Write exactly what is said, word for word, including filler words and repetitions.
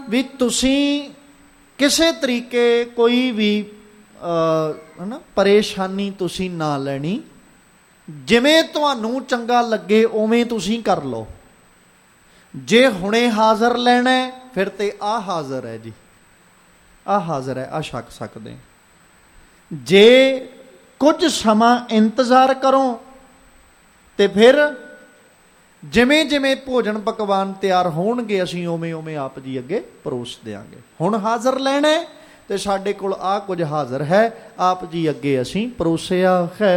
ਵੀ ਤੁਸੀਂ ਕਿਸੇ ਤਰੀਕੇ ਕੋਈ ਵੀ ਹੈ ਨਾ ਪਰੇਸ਼ਾਨੀ ਤੁਸੀਂ ਨਾ ਲੈਣੀ, ਜਿਵੇਂ ਤੁਹਾਨੂੰ ਚੰਗਾ ਲੱਗੇ ਉਵੇਂ ਤੁਸੀਂ ਕਰ ਲਓ। ਜੇ ਹੁਣੇ ਹਾਜ਼ਰ ਲੈਣਾ ਫਿਰ ਤੇ ਆਹ ਹਾਜ਼ਰ ਹੈ ਜੀ, ਆਹ ਹਾਜ਼ਰ ਹੈ, ਆਹ ਛਕ ਸਕਦੇ। ਜੇ ਕੁਝ ਸਮਾਂ ਇੰਤਜ਼ਾਰ ਕਰੋ ਤੇ ਫਿਰ ਜਿਵੇਂ ਜਿਵੇਂ ਭੋਜਨ ਪਕਵਾਨ ਤਿਆਰ ਹੋਣਗੇ ਅਸੀਂ ਉਵੇਂ ਉਵੇਂ ਆਪ ਜੀ ਅੱਗੇ ਪਰੋਸ ਦਿਆਂਗੇ। ਹੁਣ ਹਾਜ਼ਰ ਲੈਣਾ ਤੇ ਸਾਡੇ ਕੋਲ ਆਹ ਕੁਝ ਹਾਜ਼ਰ ਹੈ, ਆਪ ਜੀ ਅੱਗੇ ਅਸੀਂ ਪਰੋਸਿਆ ਹੈ।